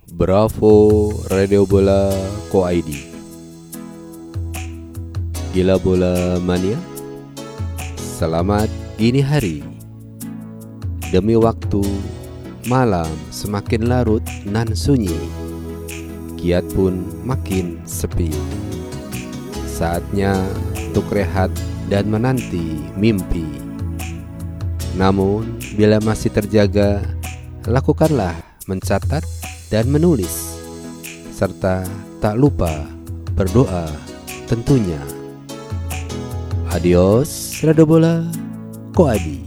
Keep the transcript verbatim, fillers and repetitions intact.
Bravo Radio Bola Co I D. Gila bola mania, selamat dini hari. Demi waktu, malam semakin larut nan sunyi, kiat pun makin sepi. Saatnya untuk rehat dan menanti mimpi. Namun bila masih terjaga, lakukanlah mencatat dan menulis, serta tak lupa berdoa tentunya. Adios Radio Bola Co I D.